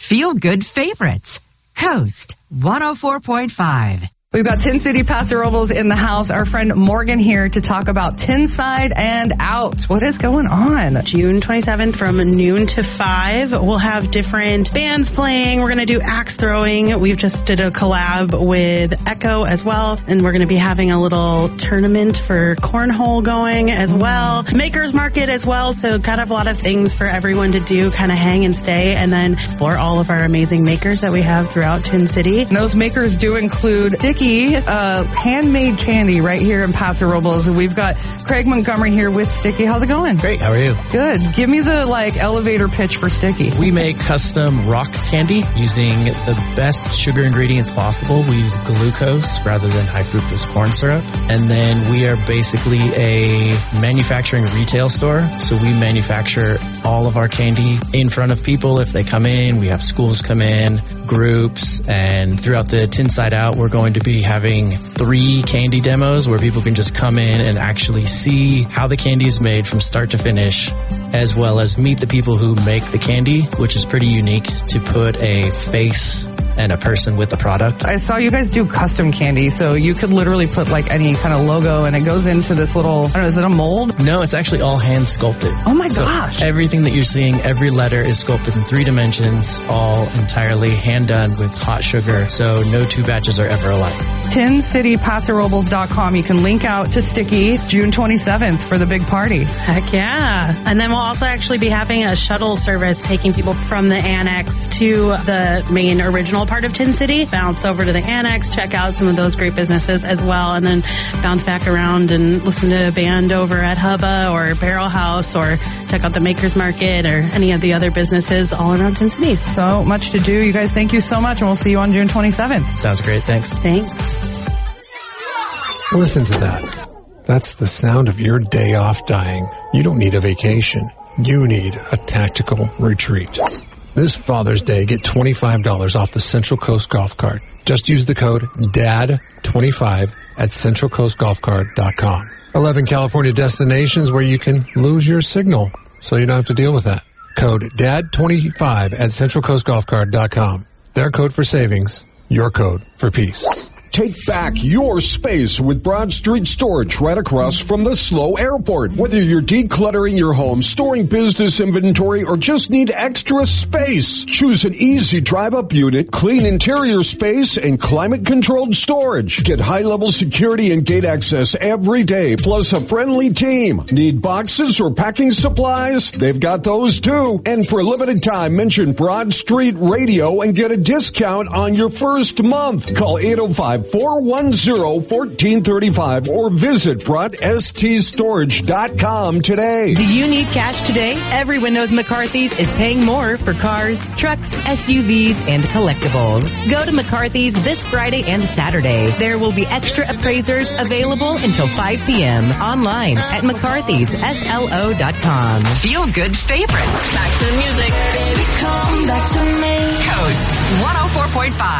Feel Good Favorites. Coast 104.5. We've got Tin City Paso Robles in the house. Our friend Morgan here to talk about Tinside and Out. What is going on? June 27th from noon to 5. We'll have different bands playing. We're going to do axe throwing. We've just did a collab with Echo as well. And we're going to be having a little tournament for cornhole going as well. Makers Market as well. So kind of a lot of things for everyone to do, kind of hang and stay and then explore all of our amazing makers that we have throughout Tin City. And those makers do include Sticky, handmade candy right here in Paso Robles. We've got Craig Montgomery here with Sticky. How's it going? Great. How are you? Good. Give me the elevator pitch for Sticky. We make custom rock candy using the best sugar ingredients possible. We use glucose rather than high fructose corn syrup. And then we are basically a manufacturing retail store. So we manufacture all of our candy in front of people if they come in. We have schools come in, groups, and throughout the Tinside Out, we're going to be having 3 candy demos where people can just come in and actually see how the candy is made from start to finish, as well as meet the people who make the candy, which is pretty unique to put a face and a person with the product. I saw you guys do custom candy, so you could literally put any kind of logo and it goes into this little, I don't know, is it a mold? No, it's actually all hand sculpted. Oh my gosh. Everything that you're seeing, every letter is sculpted in 3 dimensions, all entirely hand done with hot sugar, so no 2 batches are ever alike. TinCityPasoRobles.com. You can link out to Sticky June 27th for the big party. Heck yeah. And then we'll also actually be having a shuttle service taking people from the annex to the main original part of Tin City, bounce over to the annex, check out some of those great businesses as well, and then bounce back around and listen to a band over at Hubba or Barrel House or check out the Makers Market or any of the other businesses all around Tin City. So much to do. You guys, thank you so much, and we'll see you on June 27th. Sounds great. Thanks. Thanks. Listen to that. That's the sound of your day off dying. You don't need a vacation. You need a tactical retreat. This Father's Day, get $25 off the Central Coast Golf Cart. Just use the code DAD25 at CentralCoastGolfCart.com. 11 California destinations where you can lose your signal, so you don't have to deal with that. Code DAD25 at CentralCoastGolfCart.com. Their code for savings, your code for peace. Take back your space with Broad Street Storage right across from the SLO Airport. Whether you're decluttering your home, storing business inventory, or just need extra space, choose an easy drive-up unit, clean interior space, and climate-controlled storage. Get high-level security and gate access every day, plus a friendly team. Need boxes or packing supplies? They've got those too. And for a limited time, mention Broad Street Radio and get a discount on your first month. Call 805-410-1435 or visit BroadSTStorage.com today. Do you need cash today? Everyone knows McCarthy's is paying more for cars, trucks, SUVs, and collectibles. Go to McCarthy's this Friday and Saturday. There will be extra appraisers available until 5 p.m. online at McCarthy'sSLO.com. Feel Good Favorites. Back to the music. Baby, come back to me. Coast 104.5.